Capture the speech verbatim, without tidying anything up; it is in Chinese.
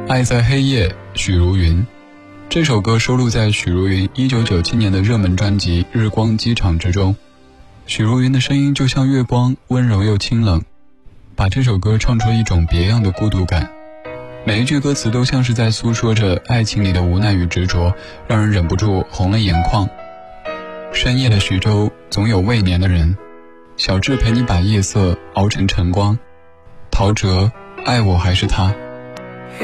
爱在黑夜，许茹芸。这首歌收录在许茹芸一九九七年的热门专辑《日光机场》之中。许茹芸的声音就像月光，温柔又清冷，把这首歌唱出一种别样的孤独感。每一句歌词都像是在诉说着爱情里的无奈与执着，让人忍不住红了眼眶。深夜的徐州，总有未眠的人。小智陪你把夜色熬成晨光。陶喆，爱我还是他。